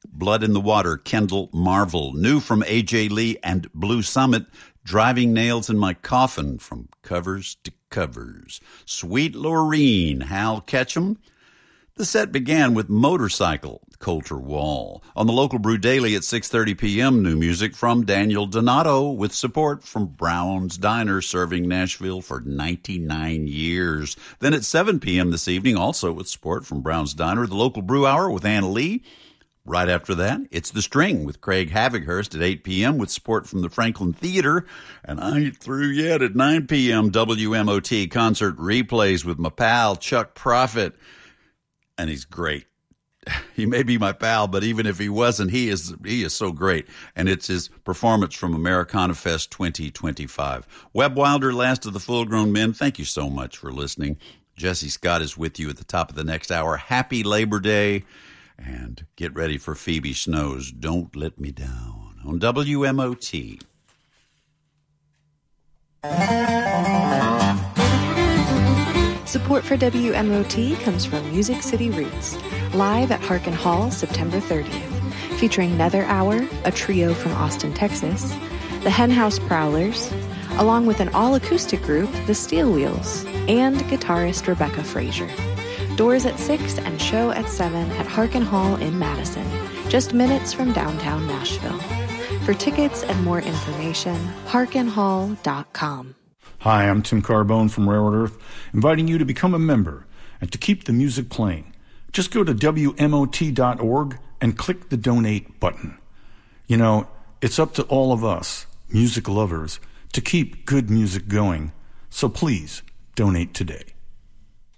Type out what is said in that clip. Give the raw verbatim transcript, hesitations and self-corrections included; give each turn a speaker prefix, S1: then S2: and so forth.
S1: Blood in the Water, Kendall Marvel. New from A J Lee and Blue Summit, Driving Nails in My Coffin, from covers to covers. Sweet Loreen, Hal Ketchum. The set began with Motorcycle, Colter Wall. On the Local Brew Daily at six thirty p.m., new music from Daniel Donato with support from Brown's Diner, serving Nashville for ninety-nine years. Then at seven p.m. this evening, also with support from Brown's Diner, the Local Brew Hour with Anna Lee. Right after that, it's The String with Craig Havighurst at eight p.m. with support from the Franklin Theater. And I ain't through yet at nine p.m. W M O T Concert Replays with my pal Chuck Prophet. And he's great. He may be my pal, but even if he wasn't, he is he is so great. And it's his performance from Americana Fest twenty twenty-five. Webb Wilder, Last of the Full-Grown Men, thank you so much for listening. Jesse Scott is with you at the top of the next hour. Happy Labor Day. And get ready for Phoebe Snow's Don't Let Me Down on W M O T.
S2: Support for W M O T comes from Music City Roots, live at Harkin Hall September thirtieth, featuring Nether Hour, a trio from Austin, Texas, the Henhouse Prowlers, along with an all-acoustic group, the Steel Wheels, and guitarist Rebecca Frazier. Doors at six and show at seven at Harkin Hall in Madison, just minutes from downtown Nashville. For tickets and more information, harkin hall dot com.
S3: Hi, I'm Tim Carbone from Railroad Earth, inviting you to become a member and to keep the music playing. Just go to W M O T dot org and click the donate button. You know, it's up to all of us, music lovers, to keep good music going. So please, donate today.